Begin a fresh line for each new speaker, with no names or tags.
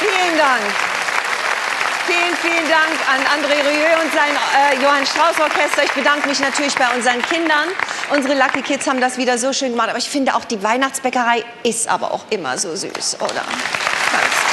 Vielen Dank. Vielen, vielen Dank an André Rieu und sein Johann Strauss Orchester. Ich bedanke mich natürlich bei unseren Kindern. Unsere Lucky Kids haben das wieder so schön gemacht. Aber ich finde auch, die Weihnachtsbäckerei ist aber auch immer so süß, oder?